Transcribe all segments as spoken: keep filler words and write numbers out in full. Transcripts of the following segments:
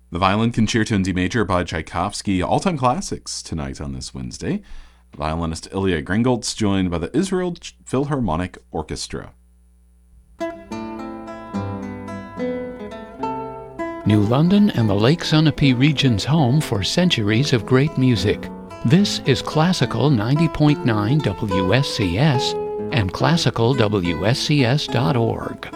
The Violin Concerto in D Major by Tchaikovsky, all-time classics tonight on this Wednesday. Violinist Ilya Gringolts joined by the Israel Philharmonic Orchestra. New London and the Lake Sunapee region's home for centuries of great music. This is Classical ninety point nine W S C S and classical W S C S dot org.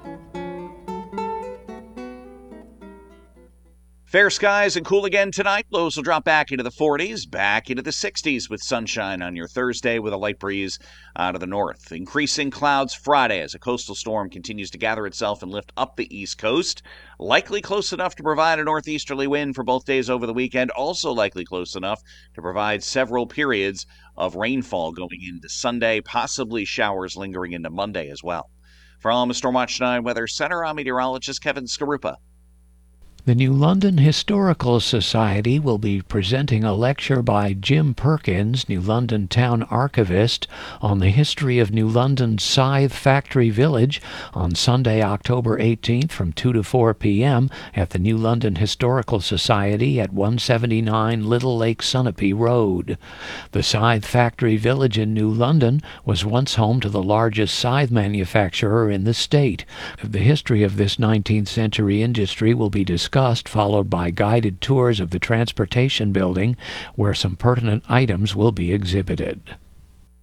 Fair skies and cool again tonight. Lows will drop back into the forties, back into the sixties with sunshine on your Thursday with a light breeze out of the north. Increasing clouds Friday as a coastal storm continues to gather itself and lift up the east coast. Likely close enough to provide a northeasterly wind for both days over the weekend. Also likely close enough to provide several periods of rainfall going into Sunday, possibly showers lingering into Monday as well. For Alma Stormwatch nine Weather Center, I'm meteorologist Kevin Skarupa. The New London Historical Society will be presenting a lecture by Jim Perkins, New London Town Archivist, on the history of New London's Scythe Factory Village on Sunday, October eighteenth from two to four p.m. at the New London Historical Society at one seventy-nine Little Lake Sunapee Road. The Scythe Factory Village in New London was once home to the largest scythe manufacturer in the state. The history of this nineteenth century industry will be discussed Discussed, followed by guided tours of the Transportation Building, where some pertinent items will be exhibited.